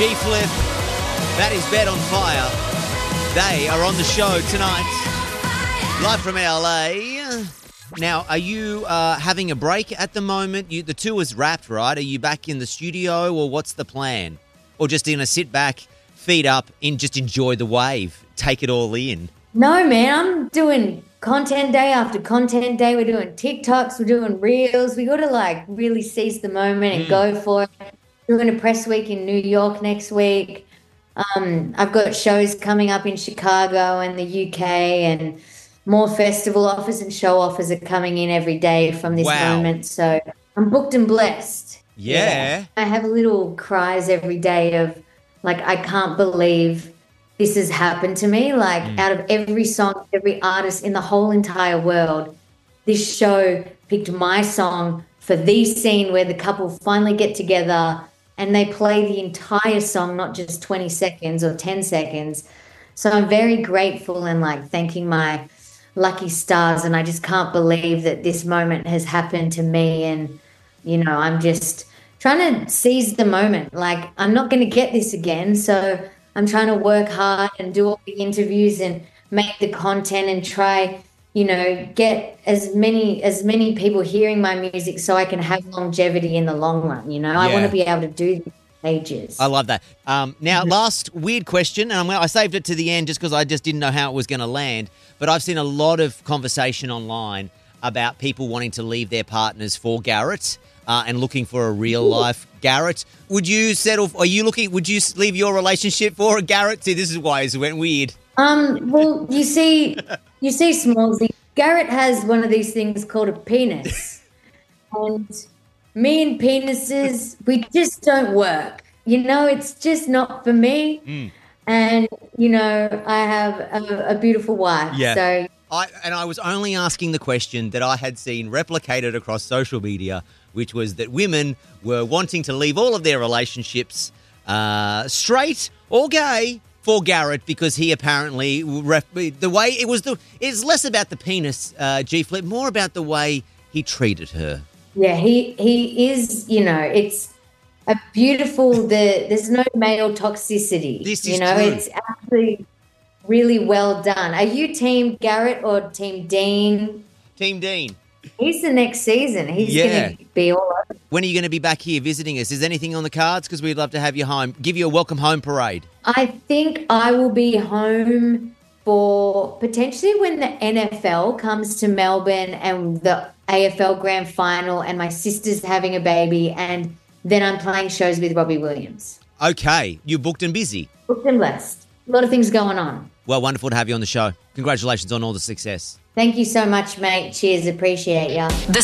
G-Flip. That is Bed on Fire. They are on the show tonight, live from LA. Now, are you having a break at the moment? The tour's wrapped, right? Are you back in the studio, or what's the plan? Or just going to sit back, feet up, and just enjoy the wave, take it all in? No, man, I'm doing content day after content day. We're doing TikToks, we're doing Reels. We got to really seize the moment and go for it. Doing a press week in New York next week. I've got shows coming up in Chicago and the UK, and more festival offers and show offers are coming in every day from this moment. So I'm booked and blessed. Yeah. I have little cries every day of I can't believe this has happened to me. Out of every song, every artist in the whole entire world, this show picked my song for the scene where the couple finally get together and they play the entire song, not just 20 seconds or 10 seconds. So I'm very grateful and thanking my lucky stars. And I just can't believe that this moment has happened to me. And, I'm just trying to seize the moment. I'm not going to get this again. So I'm trying to work hard and do all the interviews and make the content and try, get as many people hearing my music so I can have longevity in the long run. I want to be able to do this for ages. I love that. Now, last weird question, and I saved it to the end just because I just didn't know how it was going to land, but I've seen a lot of conversation online about people wanting to leave their partners for Garrett. And looking for a real life Garrett. Would you would you leave your relationship for a Garrett? See, this is why it went weird. Well, you see, Smallsy, Garrett has one of these things called a penis. And me and penises, we just don't work. It's just not for me. And, I have a beautiful wife. Yeah. So I was only asking the question that I had seen replicated across social media, which was that women were wanting to leave all of their relationships, straight or gay, for Garrett because he apparently it's less about the penis, G-Flip, more about the way he treated her. Yeah, he is. It's a beautiful. There's no male toxicity. This is true. It's actually really well done. Are you Team Garrett or Team Dean? Team Dean. He's the next season. He's going to be all over. When are you going to be back here visiting us? Is anything on the cards? Because we'd love to have you home. Give you a welcome home parade. I think I will be home for potentially when the NFL comes to Melbourne and the AFL Grand Final and my sister's having a baby, and then I'm playing shows with Robbie Williams. Okay. You're booked and busy. Booked and blessed. A lot of things going on. Well, wonderful to have you on the show. Congratulations on all the success. Thank you so much, mate. Cheers. Appreciate ya.